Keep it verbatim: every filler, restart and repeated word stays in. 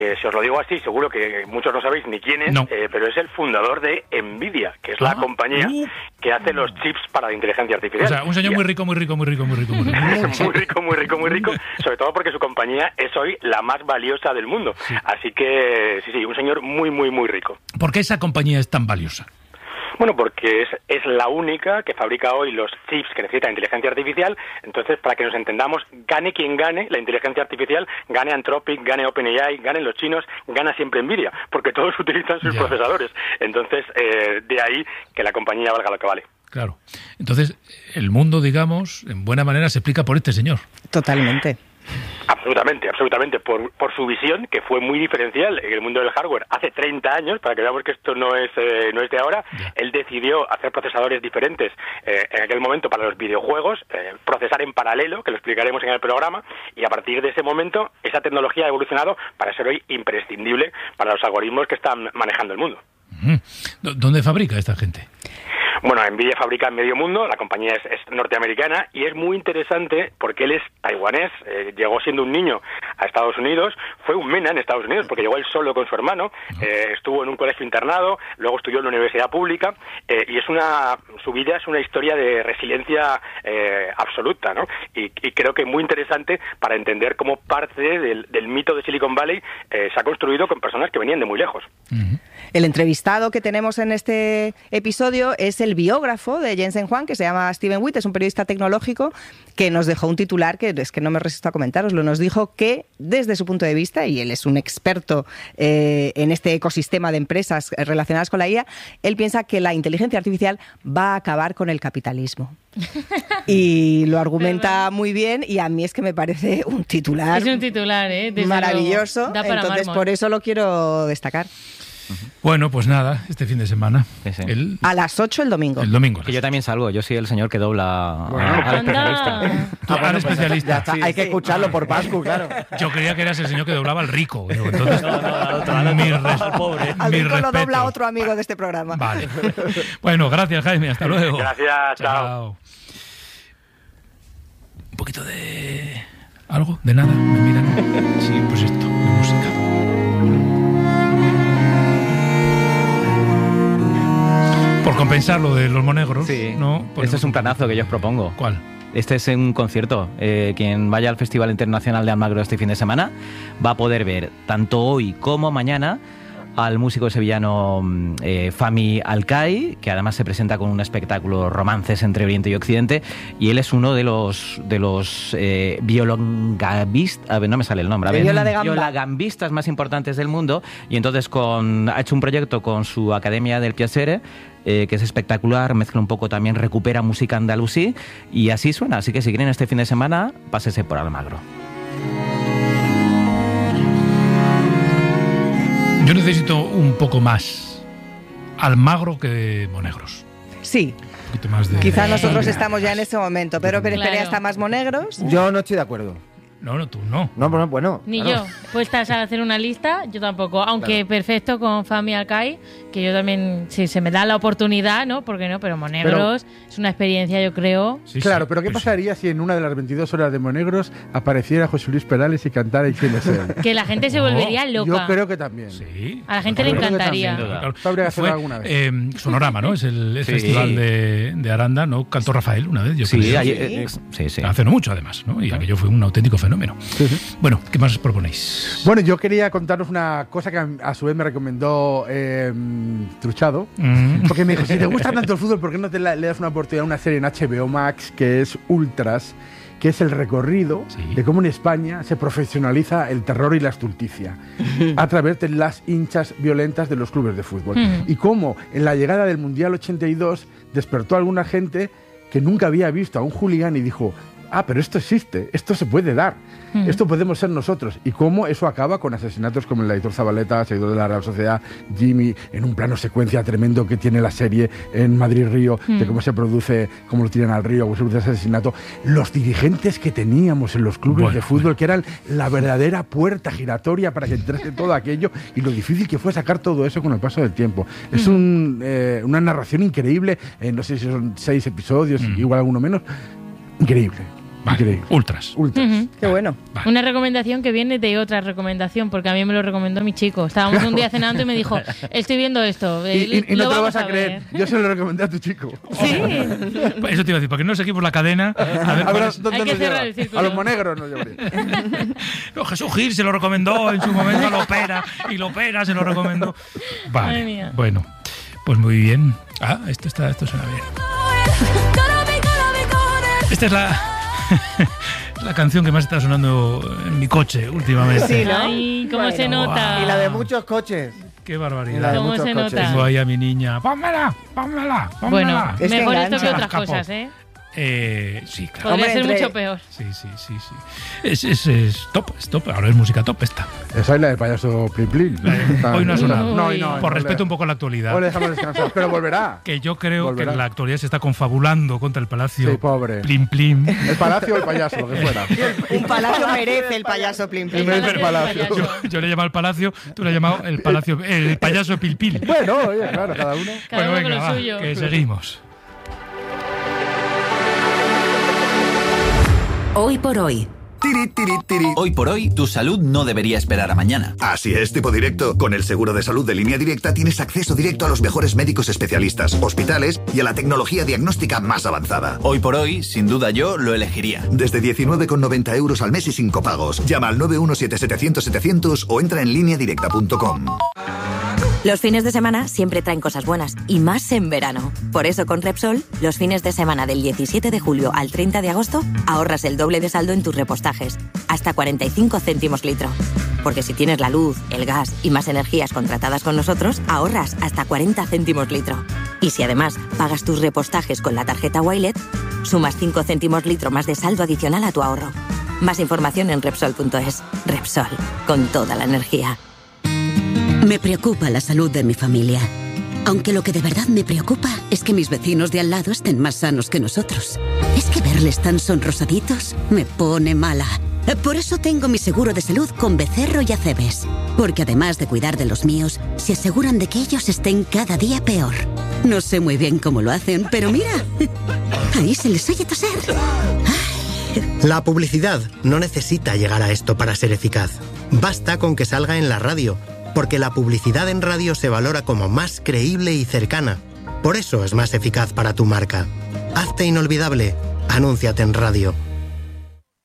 Eh, si os lo digo así, seguro que muchos no sabéis ni quién es, no. eh, pero es el fundador de Nvidia, que es la ah, compañía uh, que hace los chips para la inteligencia artificial. O sea, un señor muy rico, muy rico, muy rico, muy rico. Muy rico, muy rico, muy rico, muy rico, sobre todo porque su compañía es hoy la más valiosa del mundo. Sí. Así que, sí, sí, un señor muy, muy, muy rico. ¿Por qué esa compañía es tan valiosa? Bueno, porque es, es la única que fabrica hoy los chips que necesita inteligencia artificial. Entonces, para que nos entendamos, gane quien gane la inteligencia artificial, gane Anthropic, gane OpenAI, ganen los chinos, gana siempre Nvidia, porque todos utilizan sus yeah. procesadores. Entonces, eh, de ahí que la compañía valga lo que vale. Claro. Entonces, el mundo, digamos, en buena manera se explica por este señor. Totalmente. Absolutamente, absolutamente, por, por su visión, que fue muy diferencial en el mundo del hardware hace treinta años, para que veamos que esto no es eh, no es de ahora. Yeah. Él decidió hacer procesadores diferentes eh, en aquel momento para los videojuegos, eh, procesar en paralelo, que lo explicaremos en el programa, y a partir de ese momento esa tecnología ha evolucionado para ser hoy imprescindible para los algoritmos que están manejando el mundo. Uh-huh. ¿Dónde fabrica esta gente? Bueno, Nvidia fabrica en medio mundo, la compañía es, es norteamericana y es muy interesante porque él es taiwanés, eh, llegó siendo un niño a Estados Unidos, fue un mena en Estados Unidos porque llegó él solo con su hermano, eh, estuvo en un colegio internado, luego estudió en la universidad pública eh, y es una, su vida es una historia de resiliencia eh, absoluta, ¿no? Y, y creo que muy interesante para entender cómo parte del, del mito de Silicon Valley eh, se ha construido con personas que venían de muy lejos. Uh-huh. El entrevistado que tenemos en este episodio es el biógrafo de Jensen Huang, que se llama Steven Witt, es un periodista tecnológico que nos dejó un titular que es que no me resisto a comentaroslo. Nos dijo que desde su punto de vista, y él es un experto eh, en este ecosistema de empresas relacionadas con la I A, él piensa que la inteligencia artificial va a acabar con el capitalismo. Y lo argumenta muy bien y a mí es que me parece un titular, es un titular ¿eh? maravilloso, entonces mármol. Por eso lo quiero destacar. Bueno, pues nada, este fin de semana. Sí, sí. El, a las ocho el domingo. El domingo. Que yo también salgo, yo soy el señor que dobla bueno, a, al especialista. Ah, bueno, al especialista. Pues, sí, hay que escucharlo por Pascu, claro. Yo creía que eras el señor que doblaba al rico. Entonces, no, no, al otro, al otro, mi res, al pobre. Al rico respeto. Lo dobla otro amigo de este programa. Vale. Bueno, gracias, Jaime. Hasta luego. Gracias, chao. chao. Un poquito de... ¿Algo? ¿De nada? ¿Me miran? Sí, pues esto, de música. Por compensar lo de los monegros, sí. ¿no? Este es un planazo que yo os propongo. ¿Cuál? Este es un concierto. Eh, quien vaya al Festival Internacional de Almagro este fin de semana va a poder ver, tanto hoy como mañana, al músico sevillano eh, Fahmi Alkai, que además se presenta con un espectáculo romances entre Oriente y Occidente, y él es uno de los de los eh, violongambistas, a ver, no me sale el nombre, a ver, viola de gamba. violagambistas más importantes del mundo, y entonces con ha hecho un proyecto con su Academia del Piacere, eh, que es espectacular, mezcla un poco también, recupera música andalusí, y así suena, así que si quieren este fin de semana, pásese por Almagro. Yo necesito un poco más Almagro que Monegros. Sí. Un poquito más de... Quizá nosotros estamos ya en ese momento. Pedro Pérez claro. Perea está más Monegros. Yo no estoy de acuerdo. No, no, tú no. No, bueno, bueno. Ni claro. yo. Puestas a hacer una lista, yo tampoco. Aunque claro. perfecto con Fahmi Alkai, que yo también, si se me da la oportunidad, ¿no? ¿Por qué no? Pero Monegros pero, es una experiencia, yo creo. Sí, claro, sí, pero ¿qué pues pasaría sí. si en una de las veintidós horas de Monegros apareciera José Luis Perales y cantara y quién es él? Que la gente se volvería oh, loca. Yo creo que también. Sí. A la gente le encantaría. Claro. Habría que hacerlo Fue, alguna vez. Eh, Sonorama, ¿no? Es el, el sí. festival de, de Aranda, ¿no? Cantó Rafael una vez. Yo sí, creo. Ayer, eh, sí, sí. Hace no mucho, además, ¿no? Y aquello fue un auténtico fenómeno. Sí, sí. Bueno, ¿qué más os proponéis? Bueno, yo quería contaros una cosa que a, a su vez me recomendó eh, Truchado, mm. porque me dijo, si te gusta tanto el fútbol, ¿por qué no te la, le das una oportunidad a una serie en H B O Max que es Ultras, que es el recorrido sí. de cómo en España se profesionaliza el terror y la estulticia a través de las hinchas violentas de los clubes de fútbol? Mm. Y cómo en la llegada del Mundial ochenta y dos despertó a alguna gente que nunca había visto a un hooligan y dijo, ah, pero esto existe, esto se puede dar, uh-huh. esto podemos ser nosotros. Y cómo eso acaba con asesinatos como el de Aitor Zabaleta, seguidor de la Real Sociedad, Jimmy, en un plano secuencia tremendo que tiene la serie en Madrid-Río, uh-huh. de cómo se produce, cómo lo tiran al río, cómo se produce ese asesinato. Los dirigentes que teníamos en los clubes bueno, de fútbol, bueno. que eran la verdadera puerta giratoria para que entrase todo aquello, y lo difícil que fue sacar todo eso con el paso del tiempo. Uh-huh. Es un, eh, una narración increíble, eh, no sé si son seis episodios, uh-huh. igual alguno menos, increíble. Vale, Increíble. ultras. Ultras. Ujú. Qué bueno. Vale. Una recomendación que viene de otra recomendación, porque a mí me lo recomendó mi chico. Estábamos un día cenando y me dijo, estoy viendo esto. Y, y- y no te lo vamos vas a creer. Yo se lo recomendé a tu chico. Sí. Eso te iba a decir, ¿por qué no seguimos la cadena? A ver, A cuál ver, es- ¿dónde Hay que nos cerrar lleva? el círculo. A los monegros nos llevaría. No, Jesús Gil se lo recomendó en su momento a Lopera y Lopera se lo recomendó. Vale, Madre mía. bueno, pues muy bien. Ah, esto está, esto suena bien. Esta es la la canción que más está sonando en mi coche últimamente. Sí, ¿no? Ay, cómo Bueno. se nota. Y la de muchos coches. Qué Y la de barbaridad. ¿Cómo muchos se coches. nota? Tengo ahí a mi niña. Pónmela, pónmela, pónmela. Bueno, Es que mejor esto que engancha. otras Escapo. cosas, ¿eh? Eh, sí, claro. Podría Hombre, ser entre- mucho peor. Sí, sí, sí, sí. Es, es, es top, es top. Ahora es música top esta. Esa es la del payaso Plin Plin. La de- hoy no ha sonado. No, hoy no. Por no respeto le- un poco a la actualidad. Hoy le dejamos descansar. Pero volverá. Que yo creo Volverá. que la actualidad se está confabulando contra el palacio. Sí, pobre. Plim Plim. El palacio o el payaso, lo que fuera. Un palacio merece el payaso Plim Plim. Merece Palacio el palacio. del payaso. Yo le he llamado el palacio, tú le has llamado el palacio, el payaso Pil Pil. Bueno, oye, claro, cada uno. Cada uno con venga, lo va, suyo. que seguimos. Hoy por hoy. Tiri, tiri, tiri. Hoy por hoy, tu salud no debería esperar a mañana. Así es, tipo directo. Con el seguro de salud de Línea Directa tienes acceso directo a los mejores médicos especialistas, hospitales y a la tecnología diagnóstica más avanzada. Hoy por hoy, sin duda yo lo elegiría. Desde diecinueve con noventa euros al mes y sin copagos. Llama al nueve uno siete setecientos setecientos o entra en línea directa punto com. Los fines de semana siempre traen cosas buenas, y más en verano. Por eso con Repsol, los fines de semana del diecisiete de julio al treinta de agosto, ahorras el doble de saldo en tus repostajes, hasta cuarenta y cinco céntimos litro. Porque si tienes la luz, el gas y más energías contratadas con nosotros, ahorras hasta cuarenta céntimos litro. Y si además pagas tus repostajes con la tarjeta Wilet, sumas cinco céntimos litro más de saldo adicional a tu ahorro. Más información en Repsol punto es. Repsol, con toda la energía. Me preocupa la salud de mi familia. Aunque lo que de verdad me preocupa es que mis vecinos de al lado estén más sanos que nosotros. Es que verles tan sonrosaditos me pone mala. Por eso tengo mi seguro de salud con Becerro y Acebes. Porque además de cuidar de los míos, se aseguran de que ellos estén cada día peor. No sé muy bien cómo lo hacen, pero mira, ahí se les oye toser. La publicidad no necesita llegar a esto para ser eficaz. Basta con que salga en la radio, porque la publicidad en radio se valora como más creíble y cercana. Por eso es más eficaz para tu marca. Hazte inolvidable. Anúnciate en radio.